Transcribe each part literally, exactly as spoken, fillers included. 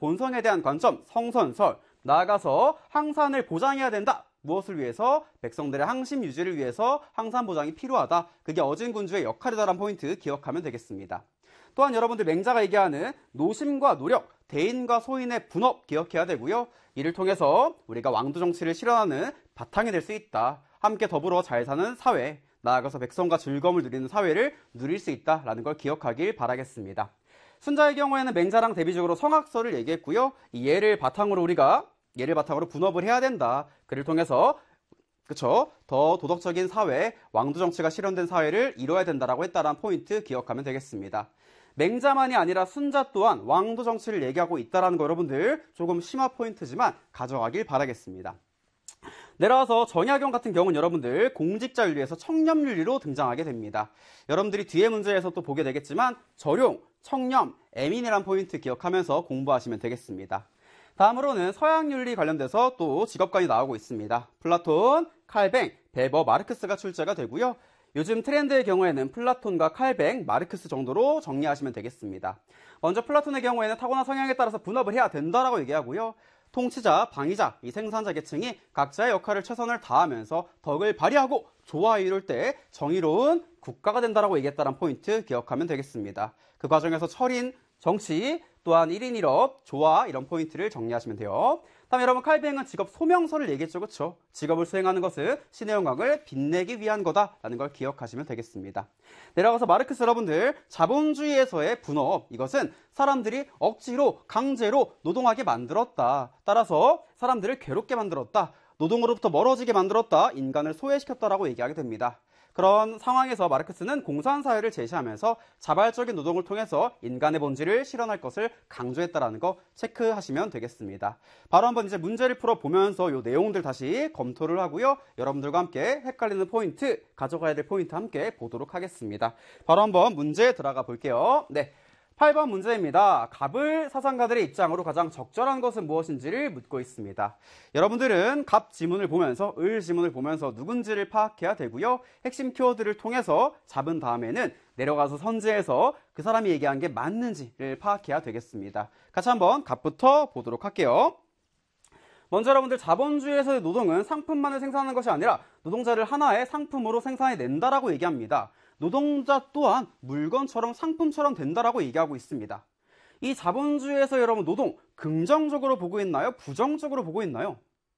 본성에 대한 관점, 성선설, 나아가서 항산을 보장해야 된다. 무엇을 위해서? 백성들의 항심 유지를 위해서 항산 보장이 필요하다. 그게 어진군주의 역할이다라는 포인트 기억하면 되겠습니다. 또한 여러분들 맹자가 얘기하는 노심과 노력, 대인과 소인의 분업 기억해야 되고요. 이를 통해서 우리가 왕도 정치를 실현하는 바탕이 될 수 있다. 함께 더불어 잘 사는 사회, 나아가서 백성과 즐거움을 누리는 사회를 누릴 수 있다라는 걸 기억하길 바라겠습니다. 순자의 경우에는 맹자랑 대비적으로 성악설을 얘기했고요. 이 예를 바탕으로 우리가 예를 바탕으로 분업을 해야 된다. 그를 통해서 그쵸? 더 도덕적인 사회, 왕도 정치가 실현된 사회를 이뤄야 된다라고 했다라는 포인트 기억하면 되겠습니다. 맹자만이 아니라 순자 또한 왕도 정치를 얘기하고 있다라는 거 여러분들 조금 심화 포인트지만 가져가길 바라겠습니다. 내려와서 정약용 같은 경우는 여러분들 공직자 윤리에서 청렴 윤리로 등장하게 됩니다. 여러분들이 뒤에 문제에서 또 보게 되겠지만 절용, 청렴, 애민이란 포인트 기억하면서 공부하시면 되겠습니다. 다음으로는 서양 윤리 관련돼서 또 직업관이 나오고 있습니다. 플라톤, 칼뱅, 베버, 마르크스가 출제가 되고요. 요즘 트렌드의 경우에는 플라톤과 칼뱅, 마르크스 정도로 정리하시면 되겠습니다. 먼저 플라톤의 경우에는 타고난 성향에 따라서 분업을 해야 된다라고 얘기하고요. 통치자, 방위자, 이 생산자 계층이 각자의 역할을 최선을 다하면서 덕을 발휘하고 조화 이룰 때 정의로운 국가가 된다라고 얘기했다는 포인트 기억하면 되겠습니다. 그 과정에서 철인, 정치, 또한 일 인 일 업, 조화 이런 포인트를 정리하시면 돼요. 다음 여러분 칼뱅은 직업 소명서를 얘기했죠. 그렇죠? 직업을 수행하는 것은 신의 영광을 빛내기 위한 거다라는 걸 기억하시면 되겠습니다. 내려가서 마르크스 여러분들 자본주의에서의 분업 이것은 사람들이 억지로 강제로 노동하게 만들었다. 따라서 사람들을 괴롭게 만들었다. 노동으로부터 멀어지게 만들었다. 인간을 소외시켰다라고 얘기하게 됩니다. 그런 상황에서 마르크스는 공산사회를 제시하면서 자발적인 노동을 통해서 인간의 본질을 실현할 것을 강조했다는 거 체크하시면 되겠습니다. 바로 한번 이제 문제를 풀어보면서 이 내용들 다시 검토를 하고요. 여러분들과 함께 헷갈리는 포인트, 가져가야 될 포인트 함께 보도록 하겠습니다. 바로 한번 문제 들어가 볼게요. 네. 팔 번 문제입니다. 갑을 사상가들의 입장으로 가장 적절한 것은 무엇인지를 묻고 있습니다. 여러분들은 갑 지문을 보면서 을 지문을 보면서 누군지를 파악해야 되고요. 핵심 키워드를 통해서 잡은 다음에는 내려가서 선지해서 그 사람이 얘기한 게 맞는지를 파악해야 되겠습니다. 같이 한번 갑부터 보도록 할게요. 먼저 여러분들 자본주의에서의 노동은 상품만을 생산하는 것이 아니라 노동자를 하나의 상품으로 생산해낸다라고 얘기합니다. 노동자 또한 물건처럼 상품처럼 된다라고 얘기하고 있습니다. 이 자본주의에서 여러분 노동 긍정적으로 보고 있나요? 부정적으로 보고 있나요?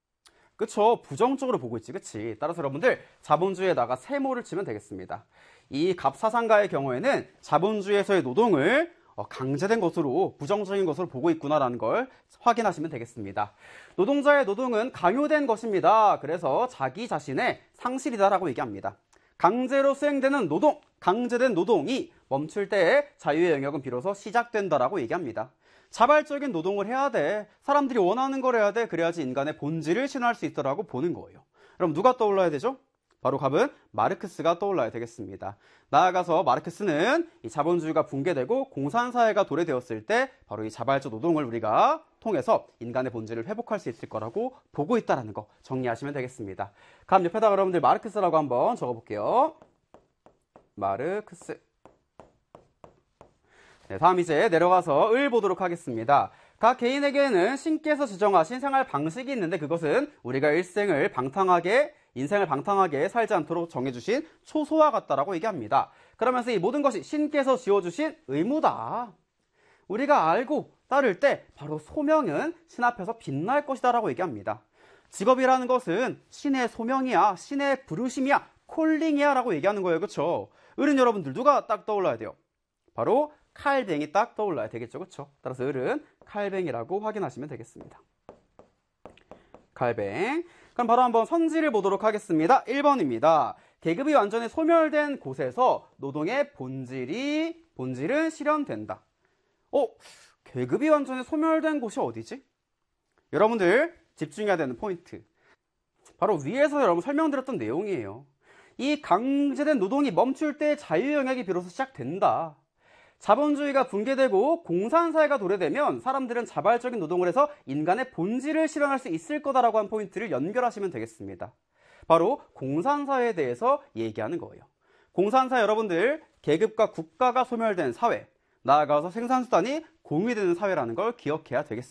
그쵸? 부정적으로 보고 있지, 그치? 따라서 여러분들 자본주의에다가 세모를 치면 되겠습니다. 이 갑사상가의 경우에는 자본주의에서의 노동을 강제된 것으로 부정적인 것으로 보고 있구나라는 걸 확인하시면 되겠습니다. 노동자의 노동은 강요된 것입니다. 그래서 자기 자신의 상실이다라고 얘기합니다. 강제로 수행되는 노동, 강제된 노동이 멈출 때에 자유의 영역은 비로소 시작된다라고 얘기합니다. 자발적인 노동을 해야 돼. 사람들이 원하는 걸 해야 돼. 그래야지 인간의 본질을 실현할 수 있다라고 보는 거예요. 그럼 누가 떠올라야 되죠? 바로 갑은 마르크스가 떠올라야 되겠습니다. 나아가서 마르크스는 이 자본주의가 붕괴되고 공산사회가 도래되었을 때 바로 이 자발적 노동을 우리가 통해서 인간의 본질을 회복할 수 있을 거라고 보고 있다는 거 정리하시면 되겠습니다. 갑 옆에다가 여러분들 마르크스라고 한번 적어볼게요. 마르크스. 네, 다음 이제 내려가서 을 보도록 하겠습니다. 각 개인에게는 신께서 지정하신 생활 방식이 있는데 그것은 우리가 일생을 방탕하게 인생을 방탕하게 살지 않도록 정해주신 초소와 같다라고 얘기합니다. 그러면서 이 모든 것이 신께서 지어주신 의무다. 우리가 알고 따를 때 바로 소명은 신 앞에서 빛날 것이다 라고 얘기합니다. 직업이라는 것은 신의 소명이야, 신의 부르심이야, 콜링이야 라고 얘기하는 거예요. 그렇죠? 을은 여러분들 누가 딱 떠올라야 돼요? 바로 칼뱅이 딱 떠올라야 되겠죠. 그렇죠? 따라서 을은 칼뱅이라고 확인하시면 되겠습니다. 칼뱅. 그럼 바로 한번 선지를 보도록 하겠습니다. 일 번입니다. 계급이 완전히 소멸된 곳에서 노동의 본질이, 본질은 실현된다. 어? 계급이 완전히 소멸된 곳이 어디지? 여러분들 집중해야 되는 포인트. 바로 위에서 여러분 설명드렸던 내용이에요. 이 강제된 노동이 멈출 때 자유 영역이 비로소 시작된다. 자본주의가 붕괴되고 공산사회가 도래되면 사람들은 자발적인 노동을 해서 인간의 본질을 실현할 수 있을 거다라고 한 포인트를 연결하시면 되겠습니다. 바로 공산사회에 대해서 얘기하는 거예요. 공산사회 여러분들 계급과 국가가 소멸된 사회, 나아가서 생산수단이 공유되는 사회라는 걸 기억해야 되겠습니다.